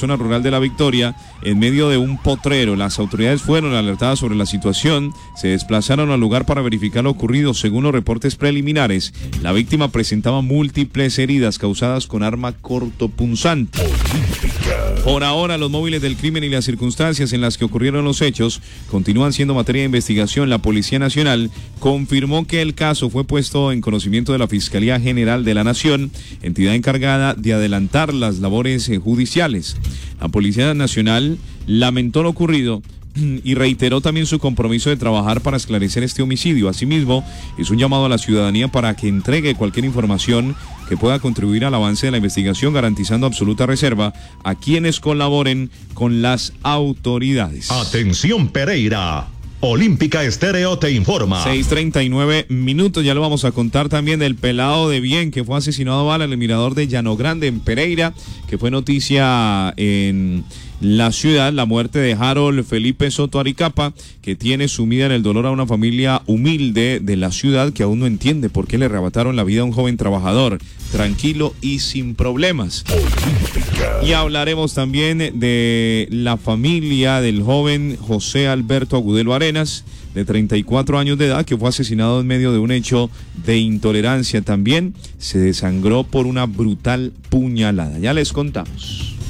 zona rural de La Victoria, en medio de un potrero. Las autoridades fueron alertadas sobre la situación, se desplazaron al lugar para verificar lo ocurrido. Según los reportes preliminares, la víctima presentaba múltiples heridas causadas con arma cortopunzante. Por ahora, los móviles del crimen y las circunstancias en las que ocurrieron los hechos continúan siendo materia de investigación. La Policía Nacional confirmó que el caso fue puesto en conocimiento de la Fiscalía General de la Nación, entidad encargada de adelantar las labores judiciales. La Policía Nacional lamentó lo ocurrido y reiteró también su compromiso de trabajar para esclarecer este homicidio. Asimismo, hizo un llamado a la ciudadanía para que entregue cualquier información que pueda contribuir al avance de la investigación, garantizando absoluta reserva a quienes colaboren con las autoridades. Atención, Pereira. Olímpica Estéreo te informa. 6:39 minutos, ya lo vamos a contar también del pelado de bien que fue asesinado a bala en el mirador de Llano Grande en Pereira, que fue noticia en la ciudad, la muerte de Harold Felipe Soto Aricapa, que tiene sumida en el dolor a una familia humilde de la ciudad que aún no entiende por qué le arrebataron la vida a un joven trabajador, tranquilo y sin problemas. Y hablaremos también de la familia del joven José Alberto Agudelo Arenas, de 34 años de edad, que fue asesinado en medio de un hecho de intolerancia. También se desangró por una brutal puñalada. Ya les contamos.